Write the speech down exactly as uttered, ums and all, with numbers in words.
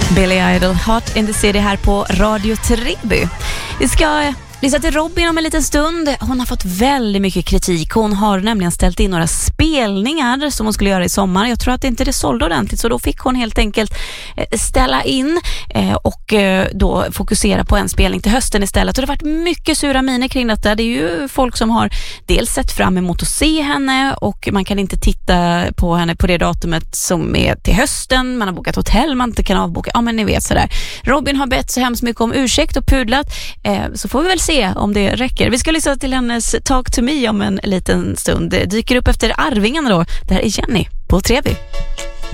Billy Idol, Hot in the City här på Radio Treby. Vi ska lyssna till Robin om en liten stund. Hon har fått väldigt mycket kritik. Hon har nämligen ställt in några spelningar som hon skulle göra i sommar. Jag tror att det inte det sålde ordentligt, så då fick hon helt enkelt ställa in och då fokusera på en spelning till hösten istället. Och det har varit mycket sura miner kring detta. Det är ju folk som har dels sett fram emot att se henne, och man kan inte titta på henne på det datumet som är till hösten. Man har bokat hotell, man inte kan avboka. Ja, men ni vet sådär. Robin har bett så hemskt mycket om ursäkt och pudlat, så får vi väl se om det räcker. Vi ska lyssna till hennes Talk to Me om en liten stund. Det dyker upp efter Arvingarna då. Det här är Jenny på Treby.